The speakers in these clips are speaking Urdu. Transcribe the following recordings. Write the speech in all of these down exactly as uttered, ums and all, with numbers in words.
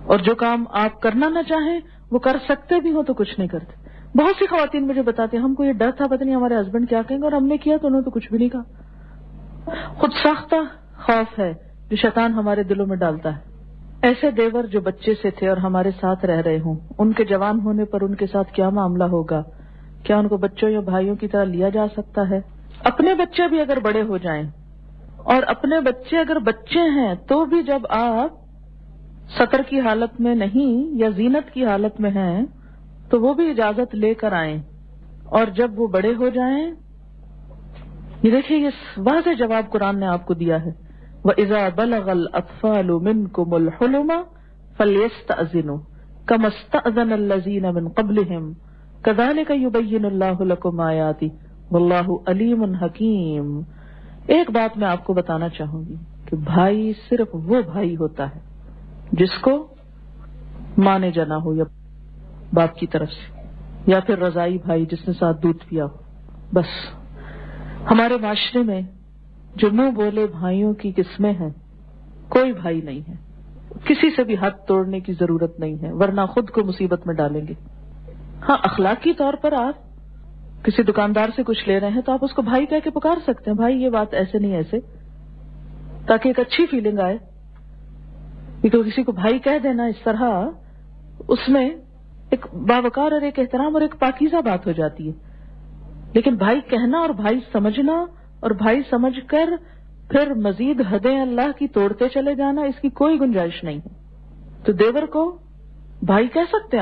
اور جو کام آپ کرنا نہ چاہیں وہ کر سکتے بھی ہو تو کچھ نہیں کرتے. بہت سی خواتین مجھے بتاتے ہیں ہم کو یہ ڈر تھا پتہ نہیں ہمارے ہسبینڈ کیا کہیں گے، اور ہم نے کیا تو انہوں نے تو کچھ بھی نہیں کہا. خود ساختہ خوف ہے جو شیطان ہمارے دلوں میں ڈالتا ہے. ایسے دیور جو بچے سے تھے اور ہمارے ساتھ رہ رہے ہوں، ان کے جوان ہونے پر ان کے ساتھ کیا معاملہ ہوگا؟ کیا ان کو بچوں یا بھائیوں کی طرح لیا جا سکتا ہے؟ اپنے بچے بھی اگر بڑے ہو جائیں اور اپنے بچے اگر بچے ہیں تو بھی جب آپ سطر کی حالت میں نہیں یا زینت کی حالت میں ہیں تو وہ بھی اجازت لے کر آئیں، اور جب وہ بڑے ہو جائیں، یہ دیکھیے یہ واضح جواب قرآن نے آپ کو دیا ہے. وَإِذَا بَلَغَ الْأَطْفَالُ مِنْكُمُ الْحُلُمَ فَلْيَسْتَأْذِنُوا كَمَا اسْتَأْذَنَ الَّذِينَ مِنْ قَبْلِهِمْ كَذَلِكَ يُبَيِّنُ اللَّهُ لَكُمْ آيَاتِهِ وَاللَّهُ عَلِيمٌ حَكِيمٌ. ایک بات میں آپ کو بتانا چاہوں گی کہ بھائی صرف وہ بھائی ہوتا ہے جس کو مانے جانا ہو یا باپ کی طرف سے، یا پھر رضائی بھائی جس نے ساتھ دودھ پیا ہو. بس ہمارے معاشرے میں جو منہ بولے بھائیوں کی قسمیں ہیں، کوئی بھائی نہیں ہے. کسی سے بھی ہاتھ توڑنے کی ضرورت نہیں ہے ورنہ خود کو مصیبت میں ڈالیں گے. ہاں اخلاقی طور پر آپ کسی دکاندار سے کچھ لے رہے ہیں تو آپ اس کو بھائی کہہ کے پکار سکتے ہیں، بھائی یہ بات ایسے نہیں ایسے، تاکہ ایک اچھی فیلنگ آئے. کیونکہ کسی کو بھائی کہہ دینا اس طرح اس میں ایک باوقار اور ایک احترام اور ایک پاکیزہ بات ہو جاتی ہے. لیکن بھائی کہنا اور بھائی سمجھنا اور بھائی سمجھ کر پھر مزید حدیں اللہ کی توڑتے چلے جانا، اس کی کوئی گنجائش نہیں ہے. تو دیور کو بھائی کہہ سکتے ہیں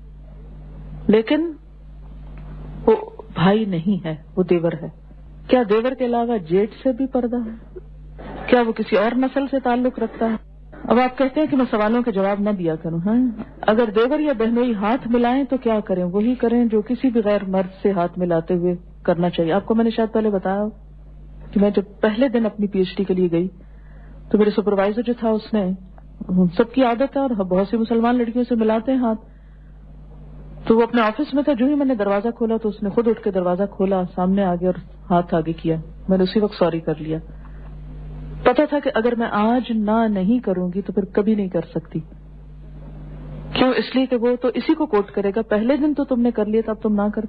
آپ، لیکن وہ بھائی نہیں ہے، وہ دیور ہے. کیا دیور کے علاوہ جیٹ سے بھی پردہ ہے؟ کیا وہ کسی اور نسل سے تعلق رکھتا ہے؟ اب آپ کہتے ہیں کہ میں سوالوں کے جواب نہ دیا کروں. ہاں اگر دیور یا بہنوئی ہاتھ ملائیں تو کیا کریں؟ وہی کریں جو کسی بھی غیر مرد سے ہاتھ ملاتے ہوئے کرنا چاہیے. آپ کو میں نے شاید پہلے بتایا کہ میں جب پہلے دن اپنی پی ایچ ڈی کے لیے گئی تو میرے سپروائزر جو تھا اس نے، سب کی عادت ہے اور بہت سی مسلمان لڑکیوں سے ملاتے ہیں ہاتھ، تو وہ اپنے آفس میں تھا. جو ہی میں نے دروازہ کھولا تو اس نے خود اٹھ کے دروازہ کھولا، سامنے آ گیا اور ہاتھ آگے کیا. میں نے اسی وقت سوری کر لیا. پتا تھا کہ اگر میں آج نہ نہیں کروں گی تو پھر کبھی نہیں کر سکتی. کیوں؟ اس لیے کہ وہ تو اسی کو کوٹ کرے گا، پہلے دن تو تم نے کر لیا تھا اب تم نہ کر.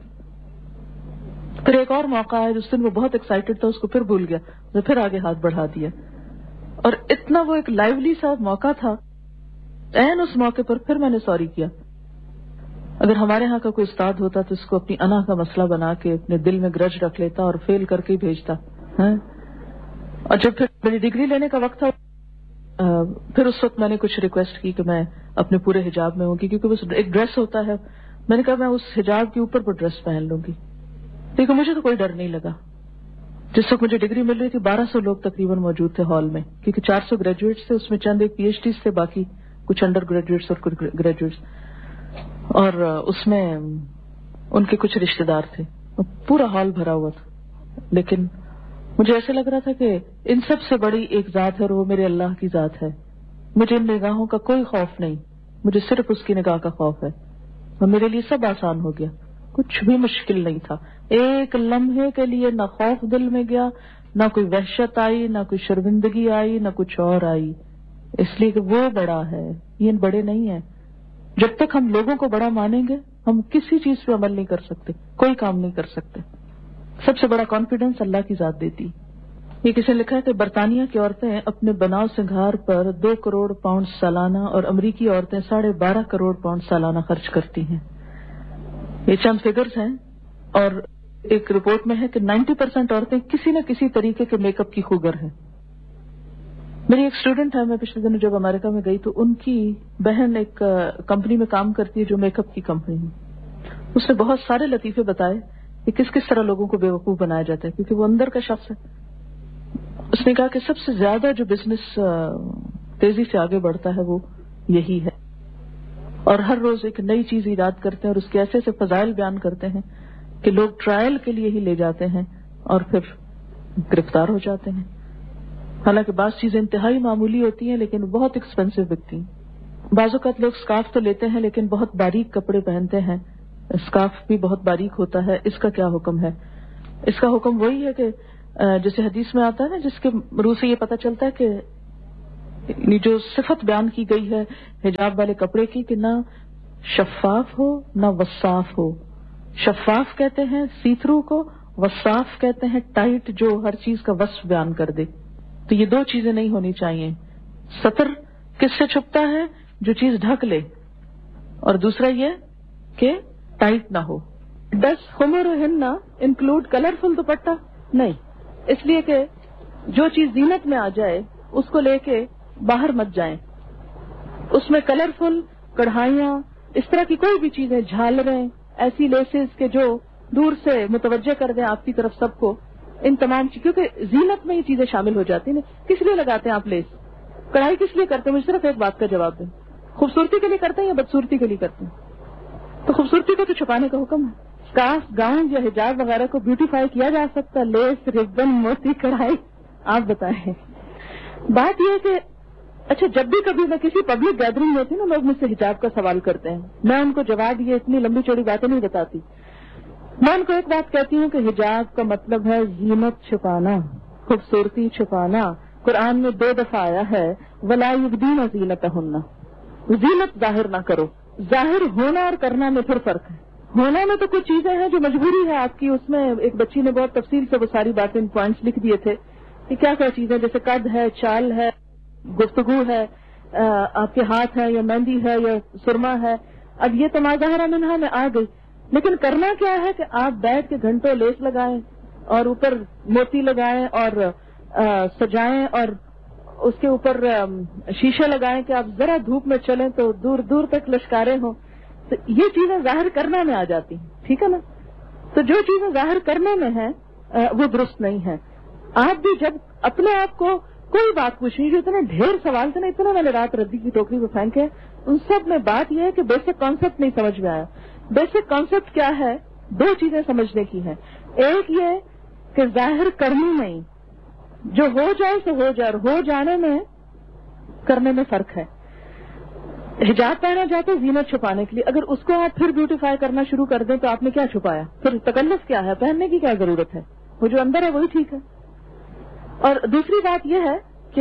پھر ایک اور موقع آیا جس دن وہ بہت ایکسائٹڈ تھا، اس کو پھر بھول گیا، تو پھر آگے ہاتھ بڑھا دیا. اور اتنا وہ ایک لائیولی سا موقع تھا، این اس موقع پر پھر میں نے سوری کیا. اگر ہمارے ہاں کا کوئی استاد ہوتا تو اس کو اپنی انا کا مسئلہ بنا کے اپنے دل میں گرج رکھ لیتا اور فیل کر کے ہی بھیجتا. اور جب پھر میری ڈگری لینے کا وقت تھا، پھر اس وقت میں نے کچھ ریکویسٹ کی کہ میں اپنے پورے حجاب میں ہوں گی، کیونکہ وہ ایک ڈریس ہوتا ہے. میں نے کہا میں اس حجاب کے اوپر وہ ڈریس پہن لوں گی. دیکھو مجھے تو کوئی ڈر نہیں لگا. جس وقت مجھے ڈگری مل رہی تھی بارہ سو لوگ تقریباً موجود تھے ہال میں، کیونکہ چار سو گریجویٹس تھے، اس میں چند ایک پی ایچ ڈیز تھے، باقی کچھ انڈر گریجویٹس اور کچھ گریجویٹس، اور اس میں ان کے کچھ رشتے دار تھے. پورا ہال بھرا ہوا تھا. لیکن مجھے ایسے لگ رہا تھا کہ ان سب سے بڑی ایک ذات ہے اور وہ میرے اللہ کی ذات ہے. مجھے ان نگاہوں کا کوئی خوف نہیں، مجھے صرف اس کی نگاہ کا خوف ہے. اور میرے لیے سب آسان ہو گیا، کچھ بھی مشکل نہیں تھا. ایک لمحے کے لیے نہ خوف دل میں گیا، نہ کوئی وحشت آئی، نہ کوئی شرمندگی آئی، نہ کچھ اور آئی. اس لیے کہ وہ بڑا ہے، یہ بڑے نہیں ہیں. جب تک ہم لوگوں کو بڑا مانیں گے ہم کسی چیز پہ عمل نہیں کر سکتے، کوئی کام نہیں کر سکتے. سب سے بڑا کانفیڈنس اللہ کی ذات دیتی. یہ کسی نے لکھا ہے کہ برطانیہ کی عورتیں اپنے بناؤ سنگھار پر دو کروڑ پاؤنڈ سالانہ اور امریکی عورتیں ساڑھے بارہ کروڑ پاؤنڈ سالانہ خرچ کرتی ہیں. یہ چند فگرز ہیں، اور ایک رپورٹ میں ہے کہ نائنٹی پرسینٹ عورتیں کسی نہ کسی طریقے کے میک اپ کی خوگر ہیں. میری ایک اسٹوڈنٹ ہے، میں پچھلے دنوں جب امریکہ میں گئی تو ان کی بہن ایک کمپنی میں کام کرتی ہے جو میک اپ کی کمپنی ہے. اس نے بہت سارے لطیفے بتائے کہ کس کس طرح لوگوں کو بیوقوف بنایا جاتا ہے، کیونکہ وہ اندر کا شخص ہے. اس نے کہا کہ سب سے زیادہ جو بزنس تیزی سے آگے بڑھتا ہے وہ یہی ہے، اور ہر روز ایک نئی چیز ایجاد کرتے ہیں اور اس کے ایسے ایسے فضائل بیان کرتے ہیں کہ لوگ ٹرائل کے لیے ہی لے جاتے ہیں اور پھر گرفتار ہو جاتے ہیں. حالانکہ بعض چیزیں انتہائی معمولی ہوتی ہیں لیکن بہت ایکسپینسو بکتی ہیں. بعض اوقات لوگ اسکارف تو لیتے ہیں لیکن بہت باریک کپڑے پہنتے ہیں، اسکارف بھی بہت باریک ہوتا ہے. اس کا کیا حکم ہے؟ اس کا حکم وہی ہے کہ جیسے حدیث میں آتا ہے نا، جس کے روح سے یہ پتہ چلتا ہے کہ یعنی جو صفت بیان کی گئی ہے حجاب والے کپڑے کی کہ نہ شفاف ہو نہ وصاف ہو. شفاف کہتے ہیں سی تھرو کو، وصاف کہتے ہیں ٹائٹ جو ہر چیز کا وصف بیان کر دے. تو یہ دو چیزیں نہیں ہونی چاہیے. ستر کس سے چھپتا ہے؟ جو چیز ڈھک لے، اور دوسرا یہ کہ ٹائٹ نہ ہو. ڈس خمر ہن انکلوڈ کلرفل دوپٹہ؟ نہیں، اس لیے کہ جو چیز زینت میں آ جائے اس کو لے کے باہر مت جائیں. اس میں کلرفل کڑھائیاں، اس طرح کی کوئی بھی چیزیں، جھالریں، ایسی لیسز کہ جو دور سے متوجہ کر دیں آپ کی طرف سب کو، ان تمام چیز، کیونکہ زینت میں یہ چیزیں شامل ہو جاتی ہیں. کس لیے لگاتے ہیں آپ لیس؟ کڑھائی کس لیے کرتے ہیں؟ مجھے صرف ایک بات کا جواب دیں. خوبصورتی کے لیے کرتے ہیں یا بدصورتی کے لیے کرتے ہیں؟ تو خوبصورتی کو تو چھپانے کا حکم ہے. اسکارف، گاؤن یا حجاب وغیرہ کو بیوٹیفائی کیا جا سکتا ہے، لیس، ربن، موتی، کڑھائی. آپ بتائیں. بات یہ ہے کہ اچھا جب بھی کبھی میں کسی پبلک گیدرنگ میں ہوتی نا، لوگ مجھ سے حجاب کا سوال کرتے ہیں، میں ان کو جواب یہ اتنی لمبی چوڑی باتیں نہیں بتاتی. میں ان کو ایک بات کہتی ہوں کہ حجاب کا مطلب ہے زینت چھپانا، خوبصورتی چھپانا. قرآن میں دو دفعہ آیا ہے وَلَا يُبْدِينَ زِينَتَهُنَّ، زینت ظاہر نہ کرو. ظاہر ہونا اور کرنا میں پھر فرق ہے. ہونا میں تو کچھ چیزیں ہیں جو مجبوری ہے آپ کی. اس میں ایک بچی نے بہت تفصیل سے وہ ساری باتیں پوائنٹس لکھ دیے تھے کہ کیا کیا چیزیں، جیسے قد ہے، چال ہے، گفتگو ہے، آپ کے ہاتھ ہے یا مہندی ہے یا سرما ہے. اب یہ تو ما ظاہر منہا میں آ گئی. لیکن کرنا کیا ہے کہ آپ بیٹھ کے گھنٹوں لیس لگائیں اور اوپر موتی لگائیں اور سجائیں اور اس کے اوپر شیشے لگائیں کہ آپ ذرا دھوپ میں چلیں تو دور دور تک لشکارے ہوں. تو یہ چیزیں ظاہر کرنا میں آ جاتی ہیں. ٹھیک ہے نا؟ تو جو چیزیں ظاہر کرنے میں ہیں وہ درست نہیں ہیں. آپ بھی جب اپنے آپ کو کوئی بات پوچھنی، جو اتنے ڈھیر سوال تھے نا، اتنا میں نے رات ردی کی ٹوکری کو پھینکے، ان سب میں بات یہ ہے کہ بیسک کانسیپٹ نہیں سمجھ میں آیا. بیسک کانسیپٹ کیا ہے؟ دو چیزیں سمجھنے کی ہیں. ایک یہ کہ ظاہر کرنی نہیں، جو ہو جائے سو ہو جائے، اور ہو جانے میں کرنے میں فرق ہے. حجاب پہنا جاتا ہے زینت چھپانے کے لیے. اگر اس کو آپ پھر بیوٹیفائی کرنا شروع کر دیں تو آپ نے کیا چھپایا؟ پھر تکلف کیا ہے؟ پہننے کی کیا ضرورت ہے؟ وہ جو اندر ہے وہی ٹھیک ہے. اور دوسری بات یہ ہے کہ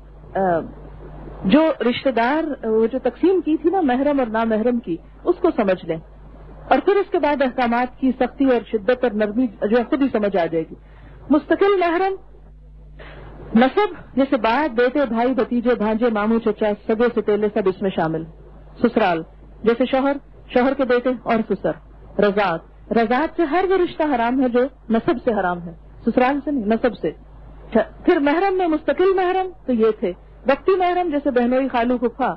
جو رشتہ دار، وہ جو تقسیم کی تھی نا محرم اور نامحرم کی، اس کو سمجھ لیں، اور پھر اس کے بعد احکامات کی سختی اور شدت اور نرمی جو خود ہی سمجھ آ جائے گی. مستقل محرم نسب، جیسے باپ، بیٹے، بھائی، بھتیجے، بھانجے، ماموں، چچا، سگے ستیلے، سب اس میں شامل. سسرال، جیسے شوہر، شوہر کے بیٹے اور سسر. رضاعت، رضاعت سے ہر وہ رشتہ حرام ہے جو نسب سے حرام ہے، سسرال سے نہیں، نسب سے. پھر محرم میں مستقل محرم تو یہ تھے. وقتی محرم جیسے بہنوئی، خالو، پھپھا،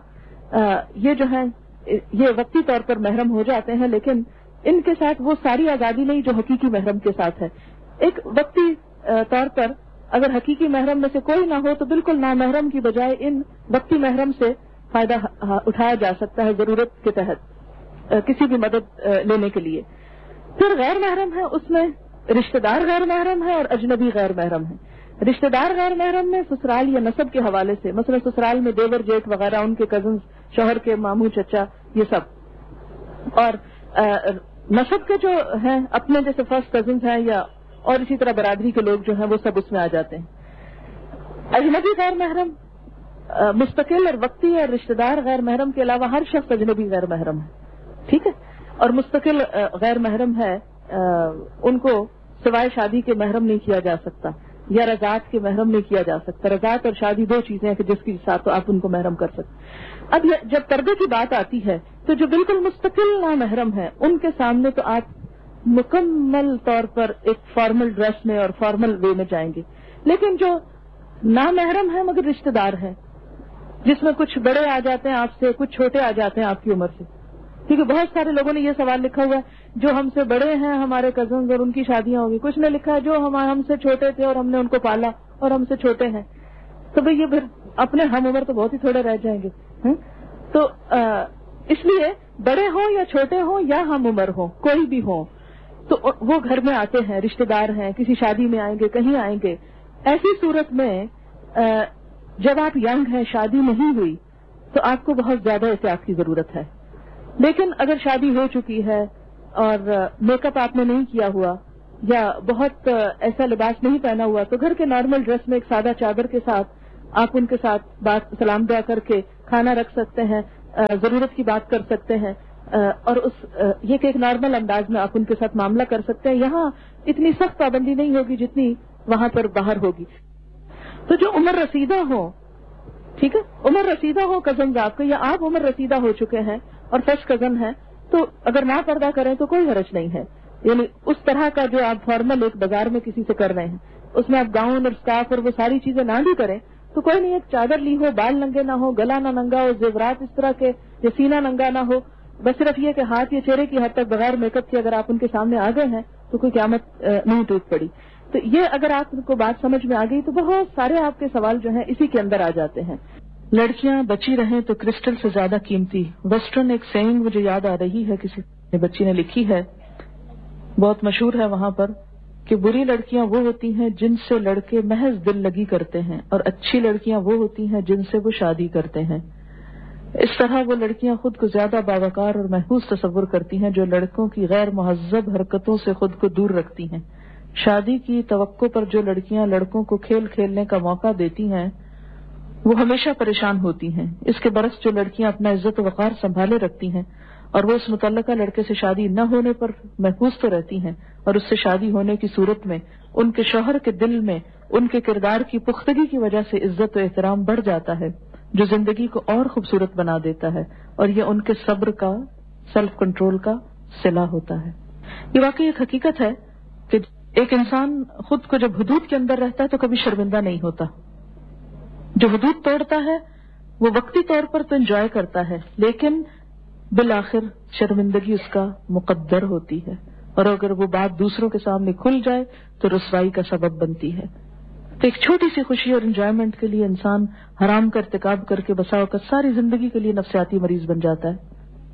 یہ جو ہیں یہ وقتی طور پر محرم ہو جاتے ہیں، لیکن ان کے ساتھ وہ ساری آزادی نہیں جو حقیقی محرم کے ساتھ ہے. ایک وقتی طور پر اگر حقیقی محرم میں سے کوئی نہ ہو تو بالکل نامحرم کی بجائے ان وقتی محرم سے فائدہ اٹھایا جا سکتا ہے ضرورت کے تحت کسی بھی مدد لینے کے لیے. پھر غیر محرم ہے، اس میں رشتہ دار غیر محرم ہے اور اجنبی غیر محرم ہے. رشتہ دار غیر محرم میں سسرال یا نسب کے حوالے سے، مثلا سسرال میں دیور، جیٹ وغیرہ، ان کے کزنز، شوہر کے ماموں، چچا، یہ سب. اور نسب کے جو ہیں اپنے جیسے فرسٹ کزنز ہیں یا اور اسی طرح برادری کے لوگ جو ہیں وہ سب اس میں آ جاتے ہیں. اجنبی غیر محرم مستقل اور وقتی اور رشتہ دار غیر محرم کے علاوہ ہر شخص اجنبی غیر محرم ہے. ٹھیک ہے؟ اور مستقل غیر محرم ہے، ان کو سوائے شادی کے محرم نہیں کیا جا سکتا یا رضاعت کے محرم نہیں کیا جا سکتا. رضاعت اور شادی دو چیزیں ہیں کہ جس کے ساتھ تو آپ ان کو محرم کر سکتے. اب جب پردے کی بات آتی ہے تو جو بالکل مستقل نامحرم ہے ان کے سامنے تو آپ مکمل طور پر ایک فارمل ڈریس میں اور فارمل وے میں جائیں گے. لیکن جو نامحرم ہے مگر رشتہ دار ہے، جس میں کچھ بڑے آ جاتے ہیں آپ سے، کچھ چھوٹے آ جاتے ہیں آپ کی عمر سے، کیونکہ بہت سارے لوگوں نے یہ سوال لکھا ہوا ہے جو ہم سے بڑے ہیں ہمارے کزنز اور ان کی شادیاں ہوگی. کچھ نے لکھا ہے جو ہم ہم سے چھوٹے تھے اور ہم نے ان کو پالا اور ہم سے چھوٹے ہیں. تو بھئی یہ پھر اپنے ہم عمر تو بہت ہی تھوڑے رہ جائیں گے. تو اس لیے بڑے ہوں یا چھوٹے ہوں یا ہم عمر ہوں، کوئی بھی ہوں، تو وہ گھر میں آتے ہیں، رشتہ دار ہیں، کسی شادی میں آئیں گے، کہیں آئیں گے. ایسی صورت میں جب آپ ینگ ہیں، شادی نہیں ہوئی، تو آپ کو بہت زیادہ احتیاط کی ضرورت ہے. لیکن اگر شادی ہو چکی ہے اور میک اپ آپ نے نہیں کیا ہوا یا بہت ایسا لباس نہیں پہنا ہوا، تو گھر کے نارمل ڈریس میں ایک سادہ چادر کے ساتھ آپ ان کے ساتھ بات سلام دعا کر کے کھانا رکھ سکتے ہیں، ضرورت کی بات کر سکتے ہیں، اور اس یہ کہ ایک نارمل انداز میں آپ ان کے ساتھ معاملہ کر سکتے ہیں. یہاں اتنی سخت پابندی نہیں ہوگی جتنی وہاں پر باہر ہوگی. تو جو عمر رسیدہ ہو، ٹھیک ہے، عمر رسیدہ ہو کزنز آپ کے، یا آپ عمر رسیدہ ہو چکے ہیں اور فرسٹ کزن ہیں، تو اگر نہ پردہ کریں تو کوئی حرج نہیں ہے. یعنی اس طرح کا جو آپ فارمل ایک بازار میں کسی سے کر رہے ہیں اس میں آپ گاؤن اور اسکارف اور وہ ساری چیزیں نہ بھی کریں تو کوئی نہیں. ایک چادر لی ہو، بال ننگے نہ ہو، گلا نہ ننگا ہو، زیورات اس طرح کے یا سینہ ننگا نہ ہو، بس صرف یہ کہ ہاتھ یا چہرے کی حد تک بغیر میک اپ کے اگر آپ ان کے سامنے آ گئے ہیں تو کوئی قیامت نہیں ٹوٹ پڑی. تو یہ اگر آپ کو بات سمجھ میں آ گئی تو بہت سارے آپ کے سوال جو ہیں اسی کے اندر آ جاتے ہیں. لڑکیاں بچی رہیں تو کرسٹل سے زیادہ قیمتی. ویسٹرن ایک سینگ مجھے یاد آ رہی ہے، کسی نے بچی نے لکھی ہے، بہت مشہور ہے وہاں پر، کہ بری لڑکیاں وہ ہوتی ہیں جن سے لڑکے محض دل لگی کرتے ہیں، اور اچھی لڑکیاں وہ ہوتی ہیں جن سے وہ شادی کرتے ہیں. اس طرح وہ لڑکیاں خود کو زیادہ باوقار اور محفوظ تصور کرتی ہیں جو لڑکوں کی غیر مہذب حرکتوں سے خود کو دور رکھتی ہیں. شادی کی توقع پر جو لڑکیاں لڑکوں کو کھیل کھیلنے کا موقع دیتی ہیں وہ ہمیشہ پریشان ہوتی ہیں. اس کے برعکس جو لڑکیاں اپنا عزت و وقار سنبھالے رکھتی ہیں اور وہ اس متعلقہ لڑکے سے شادی نہ ہونے پر محفوظ تو رہتی ہیں، اور اس سے شادی ہونے کی صورت میں ان کے شوہر کے دل میں ان کے کردار کی پختگی کی وجہ سے عزت و احترام بڑھ جاتا ہے، جو زندگی کو اور خوبصورت بنا دیتا ہے، اور یہ ان کے صبر کا، سیلف کنٹرول کا صلہ ہوتا ہے. یہ واقعی ایک حقیقت ہے کہ ایک انسان خود کو جب حدود کے اندر رہتا ہے تو کبھی شرمندہ نہیں ہوتا. جو حدود توڑتا ہے وہ وقتی طور پر تو انجوائے کرتا ہے، لیکن بالآخر شرمندگی اس کا مقدر ہوتی ہے، اور اگر وہ بات دوسروں کے سامنے کھل جائے تو رسوائی کا سبب بنتی ہے. تو ایک چھوٹی سی خوشی اور انجوائمنٹ کے لیے انسان حرام کا ارتکاب کر کے بسا اوقات ساری زندگی کے لیے نفسیاتی مریض بن جاتا ہے.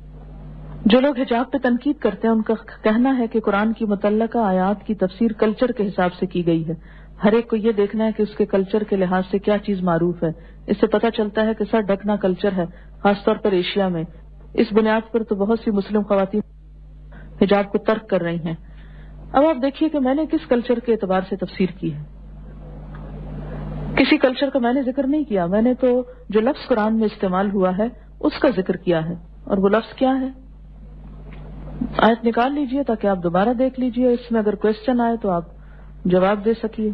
جو لوگ حجاب پہ تنقید کرتے ہیں ان کا کہنا ہے کہ قرآن کی متعلقہ آیات کی تفسیر کلچر کے حساب سے کی گئی ہے. ہر ایک کو یہ دیکھنا ہے کہ اس کے کلچر کے لحاظ سے کیا چیز معروف ہے. اس سے پتہ چلتا ہے کہ سر ڈھکنا کلچر ہے، خاص طور پر ایشیا میں. اس بنیاد پر تو بہت سی مسلم خواتین حجاب کو ترک کر رہی ہیں. اب آپ دیکھیے کہ میں نے کس کلچر کے اعتبار سے تفسیر کی ہے. کسی کلچر کا میں نے ذکر نہیں کیا، میں نے تو جو لفظ قرآن میں استعمال ہوا ہے اس کا ذکر کیا ہے. اور وہ لفظ کیا ہے؟ آیت نکال لیجئے تاکہ آپ دوبارہ دیکھ لیجئے، اس میں اگر کوشچن آئے تو آپ جواب دے سکیے.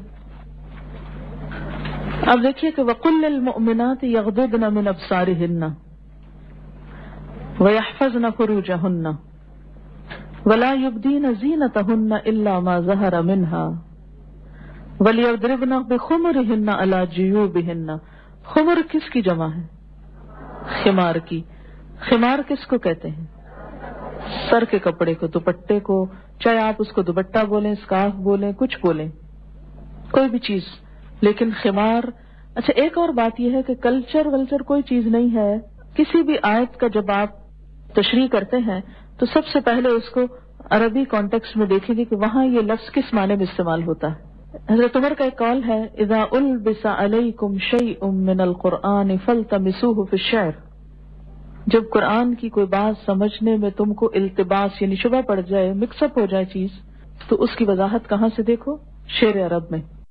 اب دیکھیے کہ وَقُلْ لِلْمُؤْمِنَاتِ يَغْضُضْنَ مِنْ أَبْصَارِهِنَّ وَيَحْفَظْنَ فُرُوجَهُنَّ وَلَا يُبْدِينَ زِينَتَهُنَّ إِلَّا مَا ظَهَرَ مِنْهَا وَلْيَضْرِبْنَ بِخُمُرِهِنَّ عَلَى جُيُوبِهِنَّ. خمر کس کی جمع ہے؟ خمار کی. خمار کس کو کہتے ہیں؟ سر کے کپڑے کو، دوپٹے کو، چاہے آپ اس کو دوپٹہ بولیں، اسکارف بولیں، کچھ بولیں، کوئی بھی چیز. لیکن خمار، اچھا ایک اور بات یہ ہے کہ کلچر ولچر کوئی چیز نہیں ہے. کسی بھی آیت کا جب آپ تشریح کرتے ہیں تو سب سے پہلے اس کو عربی کانٹیکسٹ میں دیکھیں گے کہ وہاں یہ لفظ کس معنی میں استعمال ہوتا ہے. حضرت عمر کا ایک قول ہے اذا البس علیکم شیء من القرآن فالتمسوه فی الشعر. جب قرآن کی کوئی بات سمجھنے میں تم کو التباس یعنی شبہ پڑ جائے، مکس اپ ہو جائے چیز، تو اس کی وضاحت کہاں سے دیکھو؟ شعر عرب میں.